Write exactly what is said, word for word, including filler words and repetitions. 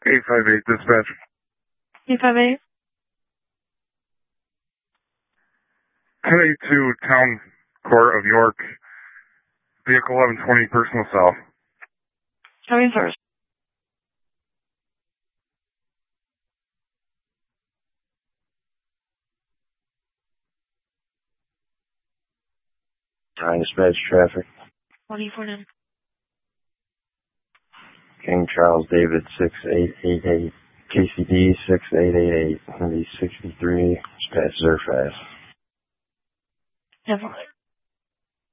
eight five eight, dispatch. eight five eight. ten eighty-two, Town Court of York. Vehicle eleven twenty, personal south. Coming first. Nine dispatch traffic. twenty-four nine. King Charles David six eight eight eight. K C D six eight eight eight. Maybe sixty-three. Dispatches are fast. Definitely.